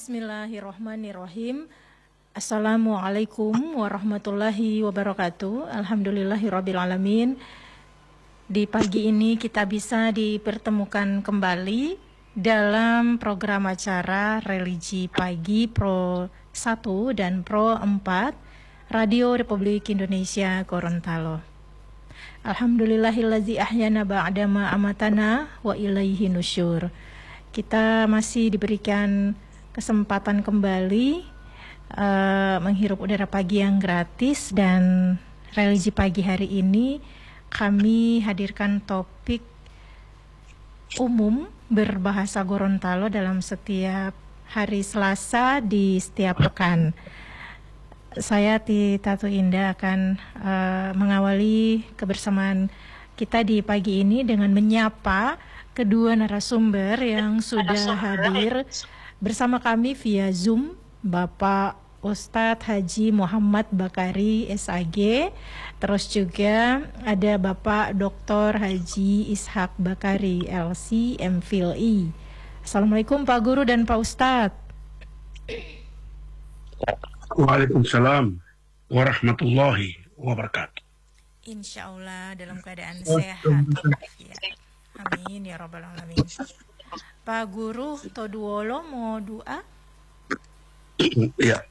Bismillahirrahmanirrahim. Assalamualaikum warahmatullahi wabarakatuh. Alhamdulillahirrabbilalamin. Di pagi ini kita bisa dipertemukan kembali dalam program acara Religi Pagi Pro 1 dan Pro 4 Radio Republik Indonesia Gorontalo. Alhamdulillahillazi ahyana ba'dama amatana wa ilaihi nusyur. Kita masih diberikan kesempatan kembali menghirup udara pagi yang gratis, dan religi pagi hari ini kami hadirkan topik umum berbahasa Gorontalo dalam setiap hari Selasa di setiap pekan. Saya Tatu Indah akan mengawali kebersamaan kita di pagi ini dengan menyapa kedua narasumber yang sudah hadir bersama kami via Zoom, Bapak Ustadz Haji Muhammad Bakari SAG, terus juga ada Bapak Dr. Haji Ishak Bakari LC MPhil I. Assalamualaikum Pak Guru dan Pak Ustadz. Waalaikumsalam warahmatullahi wabarakatuh. Insya Allah dalam keadaan sehat. Ya. Amin ya rabbal alamin. Pak Guru Toduolo mau doa? Ya.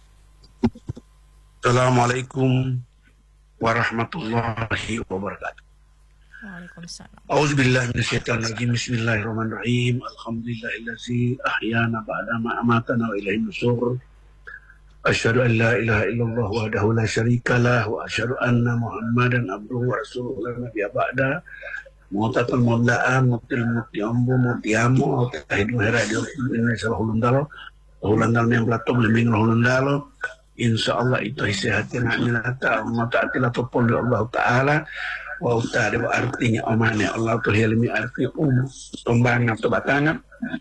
Assalamualaikum warahmatullahi wabarakatuh. Waalaikumsalam. Auzubillahi minasyaitonir rajim. Bismillahirrahmanirrahim. Alhamdulillahillazi ahyana ba'da ma amatana wa ilaihin nusyur. Asyhadu an la ilaha illallah wahdahu la syarikalah wa asyhadu anna Muhammadan abduhu wa rasuluhu la nabiyya ba'da. Mu'tatul mutla'an mutil mutiambu mutiamu tahidu heradio Indonesia Gorontalo Gorontalo yang plato belimbing Gorontalo. Insyaallah itu sehatnya aminata mata atila topol Allah taala wa ta'ala artinya amane Allah tu hilmi artinya tombang atau batangan.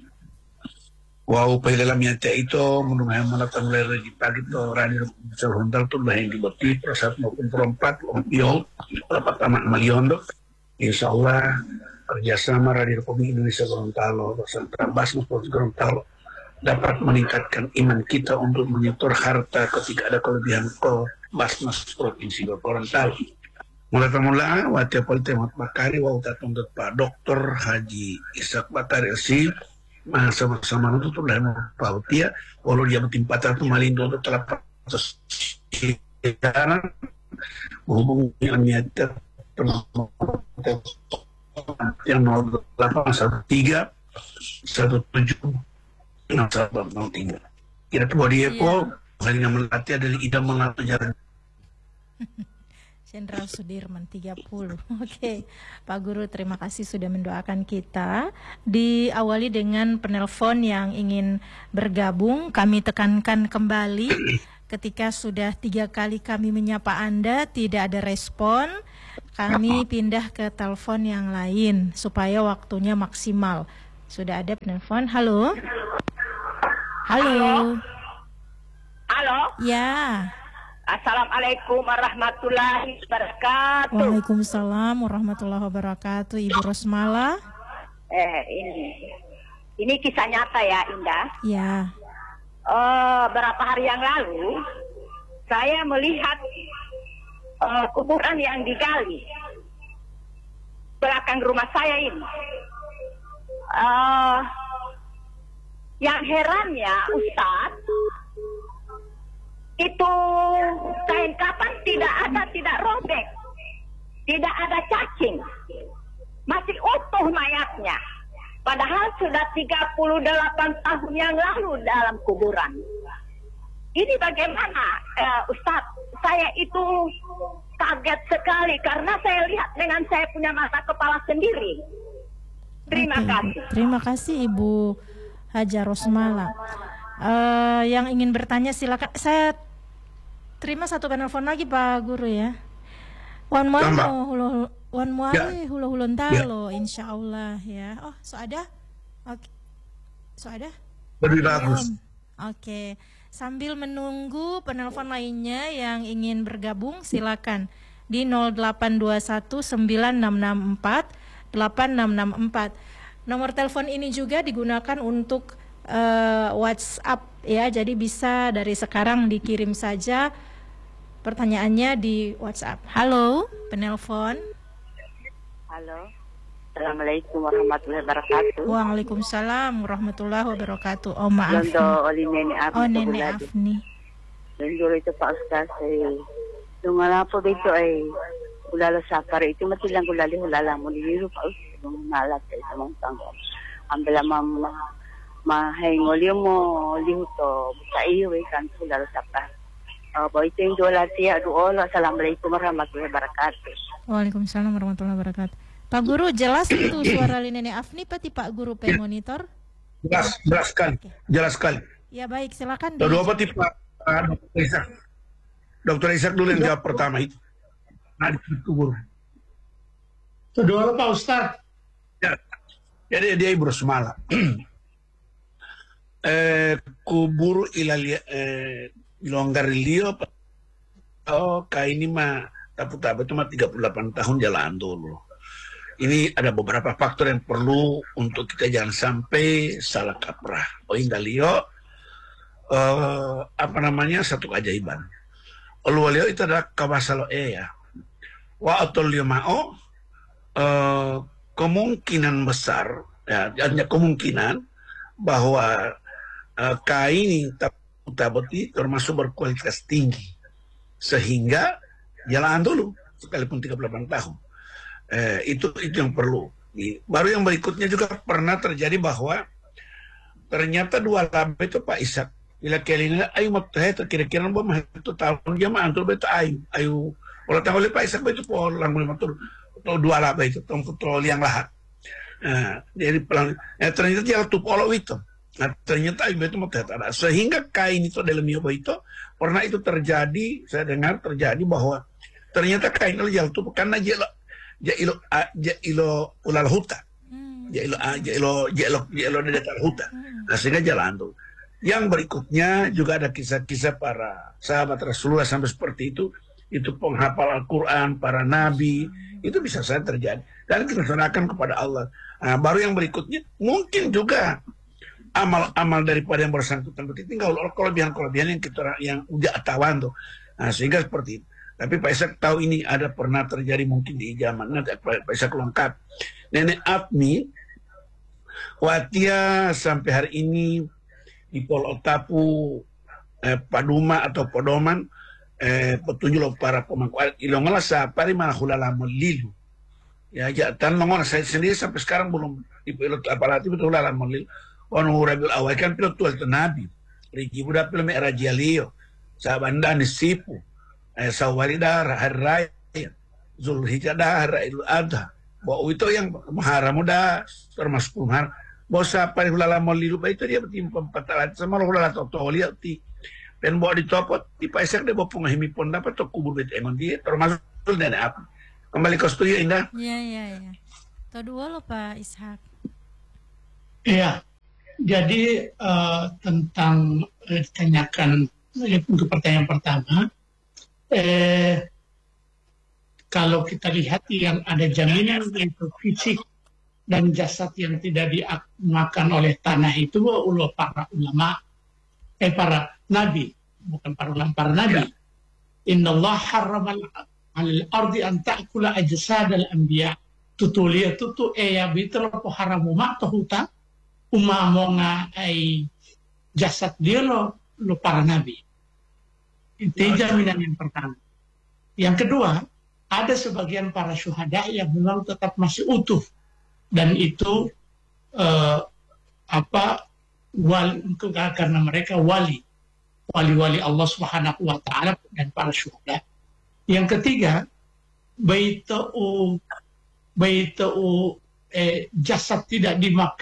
Wow, pada dalam nyata itu menurut melakukan religi pagi itu radio Gorontalo tu lah yang dibeti persat maupun perempat ompio dapat amat maliondo. Insya Allah kerjasama Radio Republik Indonesia Gorontalo bersama Basnas Provinsi Gorontalo dapat meningkatkan iman kita untuk menyetor harta ketika ada kelebihan ke Basnas Provinsi Gorontalo. Mula-mula waktu Poltemat Bakari waktu tuntut Pak Dr. Haji Ishak Bakari LC sama-sama untuk tulah Pak Utia walau dia bertimpat atau malindo untuk telapak menghubungi nyata yang 0813 17 Kira tuh dia kok hanya melatih dari idam mengatur jalan. Jenderal Sudirman 30. Oke, Pak Guru terima kasih sudah mendoakan kita. Diawali dengan penelpon yang ingin bergabung, kami tekankan kembali ketika sudah 3 kali kami menyapa Anda tidak ada respon, kami pindah ke telepon yang lain supaya waktunya maksimal. Sudah ada penelpon. Halo. Halo. Halo. Ya. Assalamualaikum warahmatullahi wabarakatuh. Waalaikumsalam warahmatullahi wabarakatuh. Ibu Rosmala. Ini kisah nyata ya, Indah. Ya. Berapa hari yang lalu saya melihat kuburan yang digali belakang rumah saya ini. Yang herannya, Ustadz, itu kain kafan tidak robek, tidak ada cacing, masih utuh mayatnya. Padahal sudah 38 tahun yang lalu dalam kuburan. Ini bagaimana, Ustadz? Saya itu kaget sekali karena saya lihat dengan saya punya mata kepala sendiri. Terima kasih. Terima kasih Ibu Haja Rosmala. Yang ingin bertanya silakan. Saya terima satu penelpon lagi Pak Guru ya. Wan hulu talo, insya Allah ya. Oh, ada? Oke. ada? Lebih bagus. Oke. Sambil menunggu penelpon lainnya yang ingin bergabung, silakan di 08219664 8664. Nomor telepon ini juga digunakan untuk WhatsApp ya. Jadi bisa dari sekarang dikirim saja pertanyaannya di WhatsApp. Halo, penelpon. Halo. Assalamualaikum warahmatullahi wabarakatuh. Waalaikumsalam warahmatullahi wabarakatuh. Oh maaf. Londo oli Nenek Afni. Oh Nenek Afni. Londo itu Pak Ustaz. Dungan apa begitu ulala sapar itu mati lang ulala mo liru Pak Ustaz. Malat sa mong tanggal. Ambela mahengol mo lihuto sa iyo kan ulala sapar. Apa itu yung dola tiya doolo. Assalamualaikum warahmatullahi wabarakatuh. Waalaikumsalam warahmatullahi wabarakatuh. Pak Guru, jelas itu suara Nenek Afni pati Pak Guru monitor? Jelas sekali. Okay. Jelas sekali. Ya baik, silakan. Dua pati Pak Dr. Ishak. Dr. Ishak dulu yang jawab pertama itu. Nah, itu Guru. Kedua Pak Ustaz. Ya. Jadi dia Ibro Semala. Kuburu ilalia ilonggarilio kaini mah tapu-tapu itu mah 38 tahun jalan dulu. Ini ada beberapa faktor yang perlu untuk kita jangan sampai salah kaprah. Ingalio satu keajaiban. Walio itu adalah kawasalo ya. Wa atolio mao kemungkinan besar ya, hanya kemungkinan bahwa kain tabuti termasuk berkualitas tinggi sehingga jalan dulu sekalipun 38 tahun. Itu yang perlu. Baru yang berikutnya juga pernah terjadi bahwa ternyata dua laba itu Pak Ishak bila kelina ayu matahe kira-kira bahwa itu tahun dia mah antul betul ayu kalau tahu oleh Pak Ishak itu polang mulai matur atau dua laba itu tongkol yang lahat. Jadi pelan ternyata dia tuh polo itu. Nah, ternyata ayu itu matahe ada sehingga kain itu dalam yoba itu pernah itu terjadi, saya dengar terjadi bahwa ternyata kain itu jatuh tuh karena jailo ulal huta. Jailo dari huta. Nah, sehingga jalan tuh. Yang berikutnya juga ada kisah-kisah para sahabat Rasulullah sampai seperti itu penghafal Al-Quran, para nabi, itu bisa saja terjadi. Dan kita serahkan kepada Allah. Nah, baru yang berikutnya mungkin juga amal-amal daripada yang bersangkutan berarti tinggal kelebihan-kelebihan yang udah atawan tuh. Nah, sehingga seperti itu. Tapi Pak Ishak tahu ini ada pernah terjadi mungkin di zaman nanti Pak Ishak lengkap. Nenek Afni Watia sampai hari ini di Polotapu Paduma atau Podoman petunjuk para pemangku adat ilongala sa pari manahulala melilu. Ya jatan longon saya sendiri sampai sekarang belum dipilot apalagi betul lala melilu. Ono rabil awal kan pilot tual nabi. Riki budak pilot Rajalio. Sabanda nisipu. Sawalida hari raya Zulhijjah hari Idul Adha bahwa itu yang Muharram muda termasuk Muharram bahwa siapa yang ulala melilu itu dia bertimpa 4 alat sama ulala totoli ti dan bawa ditopot di Pak Ishak dia bawa pengahimi pun dapat to kubur bet emang dia termasuk Nenek apa kembali ke studio Indah. Iya. Kedua lo Pak Ishak. Iya. Jadi tentang ditanyakan untuk pertanyaan pertama. Kalau kita lihat yang ada jaminan untuk fisik dan jasad yang tidak dimakan oleh tanah itu para ulama, para nabi, bukan para ulama, para nabi. Innallaha harramal 'alal ardi an ta'kula ajsadal anbiya. Tutulia tutu ya bitro po haramu ma tohuta umamonga ay jasad dia lo para nabi. Itu jaminan yang pertama. Yang kedua, ada sebagian para syuhada yang memang tetap masih utuh dan itu karena mereka wali Allah Subhanahu wa taala dan para syuhada. Yang ketiga, jasad tidak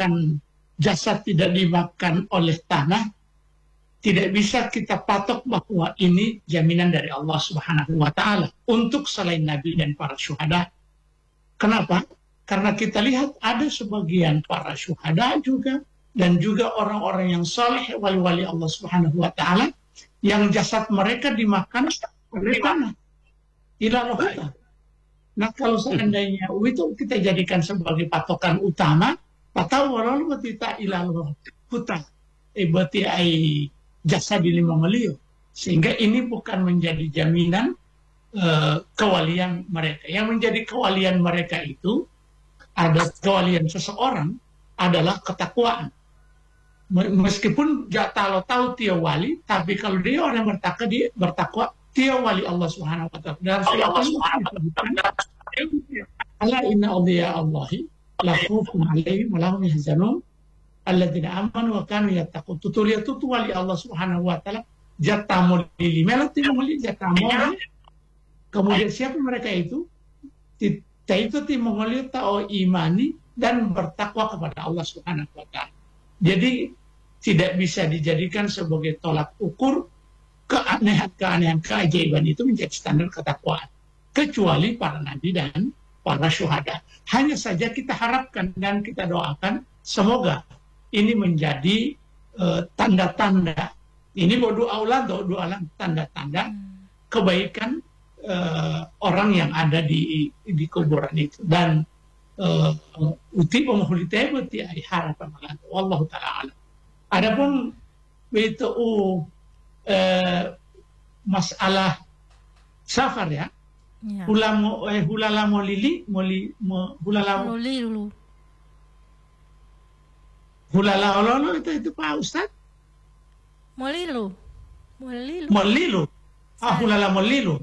dimakan oleh tanah. Tidak bisa kita patok bahwa ini jaminan dari Allah Subhanahu wa taala untuk selain nabi dan para syuhada. Kenapa? Karena kita lihat ada sebagian para syuhada juga dan juga orang-orang yang saleh wali-wali Allah Subhanahu wa taala yang jasad mereka dimakan oleh tanah. Ilalohta. Nah, kalau seandainya itu kita jadikan sebagai patokan utama, patau walau kita ilalohta. berarti ai jasa di lima melio. Sehingga ini bukan menjadi jaminan kewalian mereka. Yang menjadi kewalian mereka itu ada kewalian seseorang adalah ketakwaan. Meskipun kalau tahu dia wali, tapi kalau dia orang bertakwa, dia wali Allah Subhanahu wa taala. Dan ala inna awliya Allahi la khaufun 'alaihim wa lahum yahzanun alladzina amanu wa kanu yattaqun. Tutulia tu wali Allah Subhanahu wa taala jatamul lili melati muli jatamul. Kemudian siapa mereka itu? Itu timongoli tao imani dan bertakwa kepada Allah Subhanahu wa taala. Jadi tidak bisa dijadikan sebagai tolak ukur keanehan, keajaiban itu menjadi standar ketakwaan. Kecuali para nabi dan para syuhada. Hanya saja kita harapkan dan kita doakan semoga ini menjadi tanda-tanda. Ini doa tanda-tanda kebaikan orang yang ada di kuburan itu. Dan uti pemuhulite berarti harapan Allah. Wallahu ta'ala alam. Adapun itu masalah safar ya. Hulala molili hulala ololo itu Pak Ustaz. Molilu. Hulala molilu.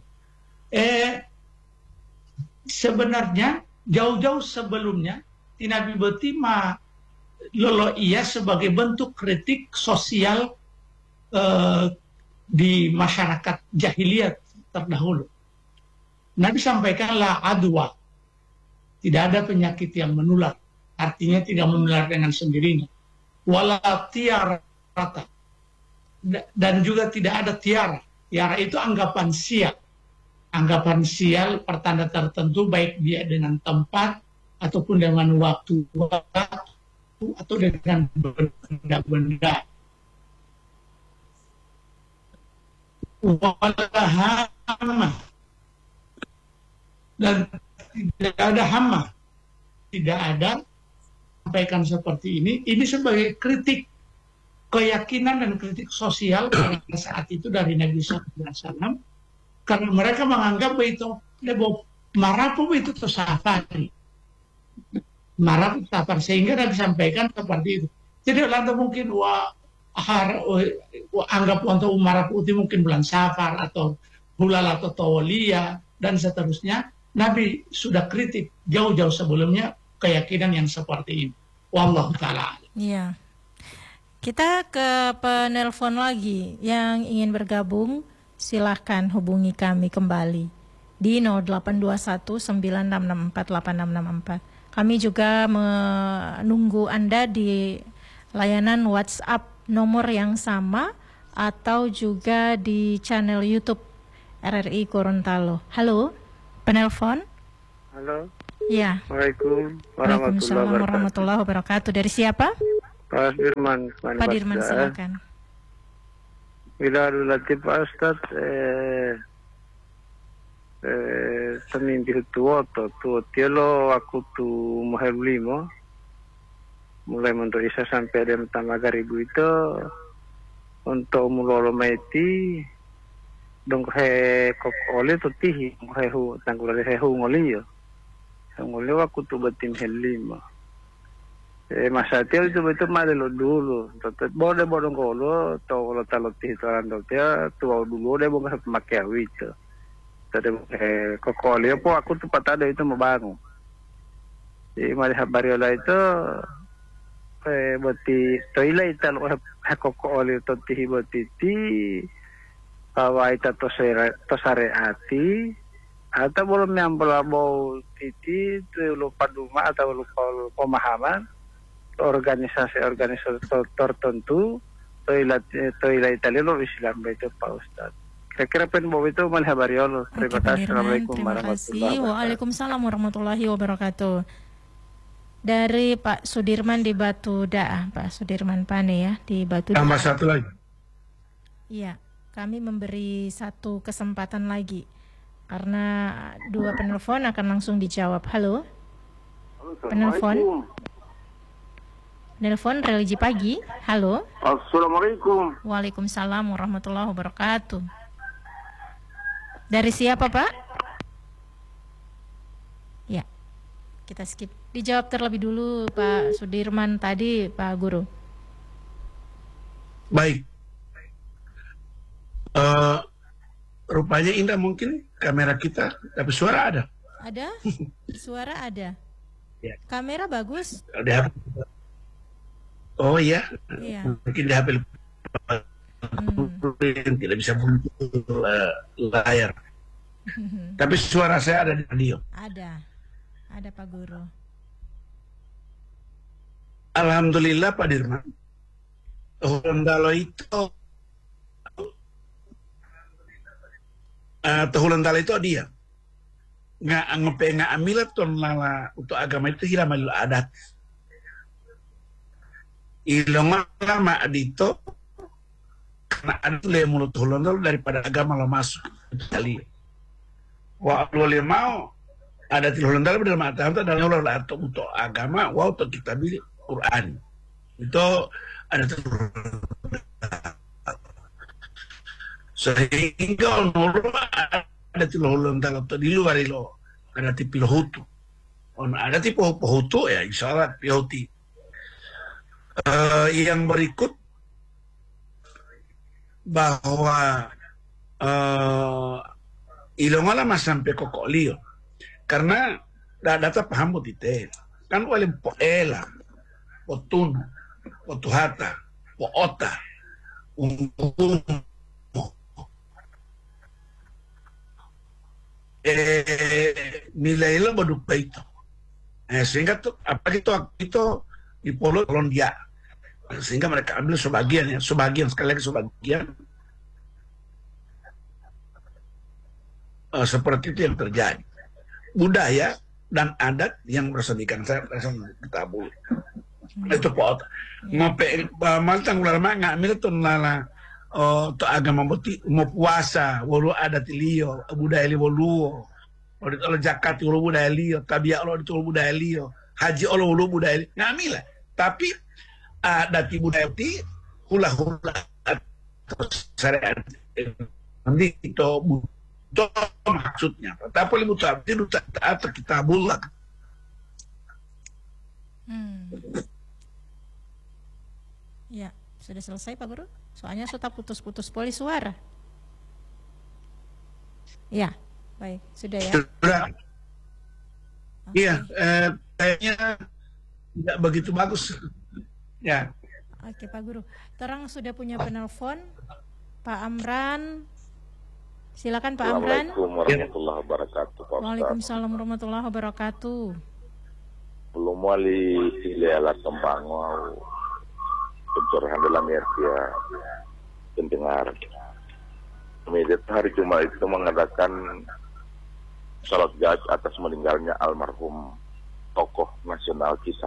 Sebenarnya jauh-jauh sebelumnya Nabi Betima lolo ia sebagai bentuk kritik sosial di masyarakat jahiliyah terdahulu. Nabi sampaikan la adwa, tidak ada penyakit yang menular, artinya tidak menular dengan sendirinya. Wala tiarata, dan juga tidak ada tiara. Tiara itu anggapan sial pertanda tertentu, baik dia dengan tempat ataupun dengan waktu atau dengan benda-benda. Walahama, dan tidak ada hama, tidak ada sampaikan seperti ini sebagai kritik keyakinan dan kritik sosial pada saat itu dari Nabi SAW, karena mereka menganggap itu marapu itu tersafari. Marah tapar, sehingga Nabi sampaikan seperti itu. Jadi lantas mungkin anggap untuk marah putih mungkin bulan Safar atau hulal atau tawalia dan seterusnya. Nabi sudah kritik jauh-jauh sebelumnya keyakinan yang seperti ini. Wallahu ta'ala. Iya. Kita ke penelpon lagi yang ingin bergabung, silahkan hubungi kami kembali di 0821 9664 8664. Kami juga menunggu Anda di layanan WhatsApp nomor yang sama atau juga di channel YouTube RRI Gorontalo. Halo, penelpon. Halo. Ya. Waalaikumsalam warahmatullahi wabarakatuh. Dari siapa? Pak Dirman. Pak Dirman, silakan. Bila Latif Pak Ustaz, seminggu tuo tielo aku tu mahal limo mulai untuk isa sampai ada magaribu itu untuk mulolo meti dong he kok oleh tu tihi he hu tanggul he hu ngoli yo ngoli aku tu betim helima masa tiel itu betul madelo dulu tetap boleh bodong kolo to lo talo tihi taran do dia tu dulu deh bong pakai itu tadi kokoli po aku tuh patado itu mabango. Jadi mari habariola itu boti toilay talo kokoli to tihi boti ti awai to sare ati atau belum nyambel abau titi tu lupa duma atau lupa pemahaman organisasi tertentu toilay tali lo Islam itu Pak Ustaz. Kira-kira penbawa itu malhabariolo. Terima kasih. Assalamualaikum warahmatullahi wabarakatuh. Waalaikumsalam warahmatullahi wabarakatuh. Dari Pak Sudirman di Batu Daah, Pak Sudirman Pane ya di Batu Daah. Tambah satu lagi. Iya, kami memberi satu kesempatan lagi karena dua penelpon akan langsung dijawab. Halo. Penelpon. Nelpon Religi Pagi. Halo. Assalamualaikum. Waalaikumsalam warahmatullahi wabarakatuh. Dari siapa, Pak? Ya, kita skip. Dijawab terlebih dulu Pak Sudirman tadi, Pak Guru. Baik. Rupanya indah mungkin kamera kita, tapi suara ada. Ada? Suara ada. Ya. Kamera bagus. Oh iya. Iya. Mungkin di HP yang tidak bisa muncul layar. Tapi suara saya ada di radio. Ada Pak Guru. Alhamdulillah Pak Dirman. Hulendalo itu Hulendalo itu dia nggak amilat ton lala untuk agama itu hilamalil adat ilong lama adito karena ada le mulut Hulendalo daripada agama lo masuk itu kali wa lo mau ada di Hulendalo dalam atas dan lo atau untuk agama untuk kita pilih Quran itu ada sehingga ada di Hulendalo di luar lo ada di Pilohutu ada di Pilohutu ya insya Allah Pilohuti yang berikut bahwa ilongala mas sampai kokok liyo karena data paham butite kan wale poela potun potuhata poota nilai lo berdupa itu sehingga tuh apa itu di polo dia sehingga mereka ambil sebagian sekali lagi sebagian seperti itu yang terjadi budaya dan adat yang bersedikan saya kita boleh itu pot ngope maltang ulama ngambil tuh lala to agama boti mau puasa walu adat liyo budaya li walu kalau zakat walu budaya liyo tabiat lo itu budaya liyo haji walu budaya ngambil tapi adat budaya ti hula atau syariat nanti itu maksudnya tapi lebih tapi atau kita bulat ya sudah selesai Pak Guru soalnya sudah putus-putus poli suara ya baik sudah ya sudah iya kayaknya tidak begitu bagus ya oke Pak Guru terang sudah punya penelpon Pak Amran. Silakan Pak Amran. Assalamualaikum warahmatullahi wabarakatuh. Waalaikumsalam warahmatullahi wabarakatuh. Belum wali alat kembangau pencurahan dalam ya pendengar. Media hari Jumat itu mengadakan salat gaib atas meninggalnya almarhum tokoh nasional kita.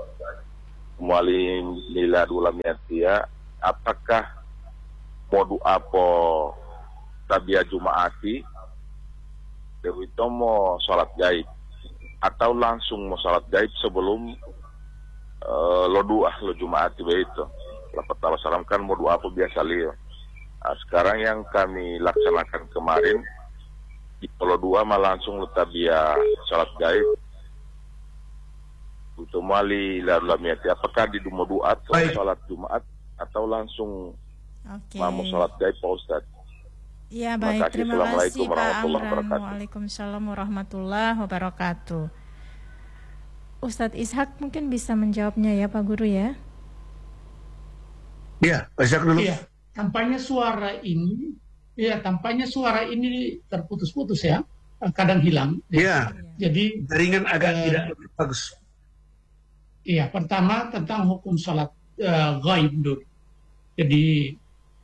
Wali milad ulam ya apakah modu apa tabiat Jumaati Dewi itu mau sholat gaib atau langsung mau sholat gaib sebelum lo doa lo Jumaati begitu. Lapat Allah salam kan mau doa apa biasa liyo. Nah, sekarang yang kami laksanakan kemarin di lo doa malah langsung lo tabiat sholat gaib. Itu mali lalu lamiati apakah di mau doa atau sholat Jumat atau langsung mau sholat gaib Pak Ustadz? Ya baik, terima kasih Pak Amran. Waalaikumsalam warahmatullahi wabarakatuh. Ustadz Ishak mungkin bisa menjawabnya ya Pak Guru ya. Iya, Pak Ishak dulu. Iya, tampaknya suara ini terputus-putus ya, kadang hilang. Iya. Jadi jaringan agak tidak bagus. Iya, pertama tentang hukum sholat gaib dulu. Jadi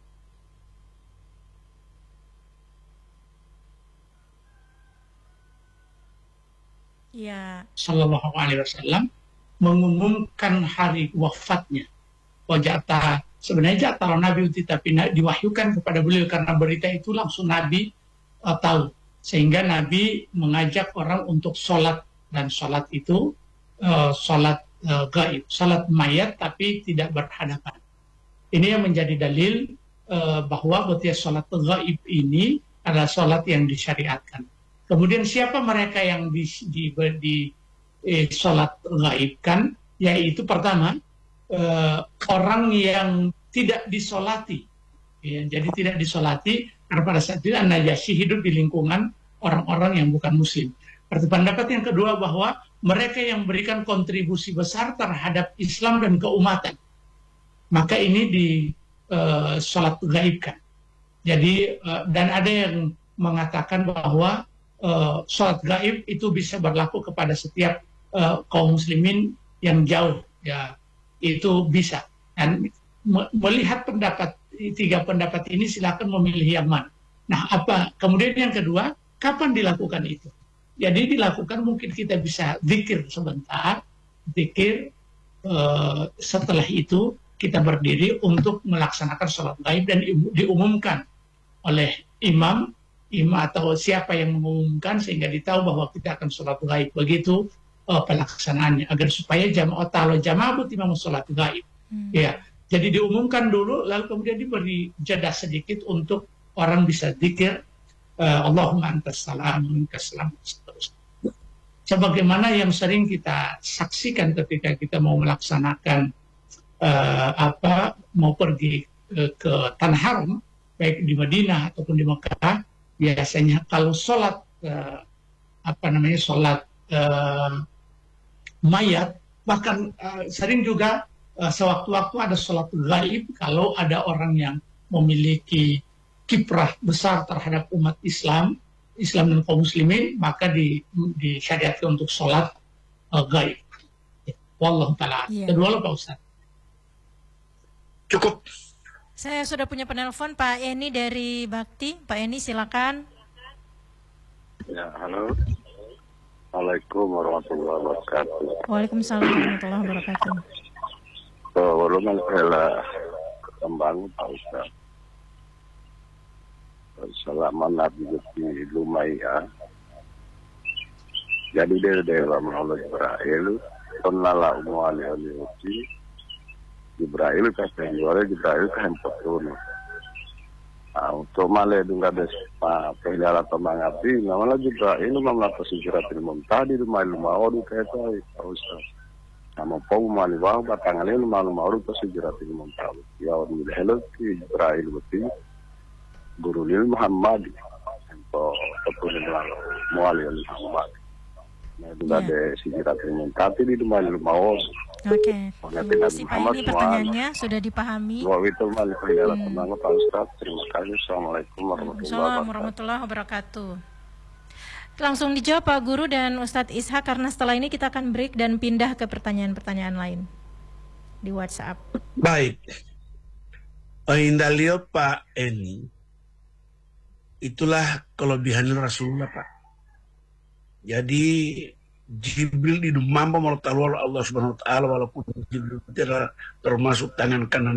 ya. Sallallahu Alaihi Wasallam mengumumkan hari wafatnya. Wajata sebenarnya jatah Nabi tapi diwahyukan kepada beliau karena berita itu langsung Nabi tahu sehingga Nabi mengajak orang untuk sholat dan sholat itu sholat gaib, salat mayat tapi tidak berhadapan. Ini yang menjadi dalil bahwa salat gaib ini adalah salat yang disyariatkan. Kemudian siapa mereka yang di salat gaibkan? Yaitu pertama orang yang tidak disolati. Ya, jadi tidak disolati karena pada saat itu An-Najasyi hidup di lingkungan orang-orang yang bukan muslim. Pendapat yang kedua bahwa mereka yang memberikan kontribusi besar terhadap Islam dan keumatan, maka ini di salat gaibkan. Jadi dan ada yang mengatakan bahwa salat gaib itu bisa berlaku kepada setiap kaum muslimin yang jauh, ya itu bisa. Dan melihat tiga pendapat ini silakan memilih yang mana. Nah, kemudian yang kedua, kapan dilakukan itu? Jadi dilakukan mungkin kita bisa zikir sebentar, zikir setelah itu kita berdiri untuk melaksanakan sholat gaib dan diumumkan oleh imam atau siapa yang mengumumkan sehingga ditahu bahwa kita akan sholat gaib. Begitu pelaksanaannya agar supaya jamaah imam sholat gaib. Ya. Jadi diumumkan dulu, lalu kemudian diberi jeda sedikit untuk orang bisa zikir, Allahumma antas salam, minkas salam, seterusnya. Sebagaimana yang sering kita saksikan ketika kita mau melaksanakan mau pergi ke Tanah Haram, baik di Madinah ataupun di Mekah, biasanya kalau sholat sholat mayat, bahkan sering juga sewaktu-waktu ada sholat gaib kalau ada orang yang memiliki kiprah besar terhadap umat Islam dan kaum muslimin, maka disyariatkan untuk sholat gaib. Wallahu ta'ala. Kedua Pak Ustaz. Cukup. Saya sudah punya penelpon Pak Eni dari Bakti. Pak Eni silakan. Ya, halo. Assalamualaikum warahmatullahi wabarakatuh. Waalaikumsalam warahmatullahi wabarakatuh. Walaupun saya kembang Pak Ustaz. Selama Nabi di Lumayyah. Jadi dari daerah Allah Jibril, penlala umuali aliuti, Jibril kata Jibril kehempot tuno. Untuk malah dengan despa penjara pemangati, namanya Jibril memang sejiratil muntah di rumah orang kata Pak Ustaz. Nama pau mali wang batangannya malu sejiratil muntah. Ya orang hello Jibril betul. Guru Lil Muhammad untuk tertulis lalu muali Muhammad. Nah itu ada sejiratil muntah di rumah orang. Oke, terima kasih Pak. Ini pertanyaannya sudah dipahami. Pak Ustaz, terima kasih. Assalamualaikum warahmatullahi wabarakatuh. Langsung dijawab Pak Guru dan Ustadz Ishak, karena setelah ini kita akan break dan pindah ke pertanyaan-pertanyaan lain di WhatsApp. Baik. Indalio Pak Eni, itulah kelebihan Rasulullah Pak. Jadi Jibril di mampu Allah Subhanahu wa taala, walaupun Jibril tidak termasuk tangan kanan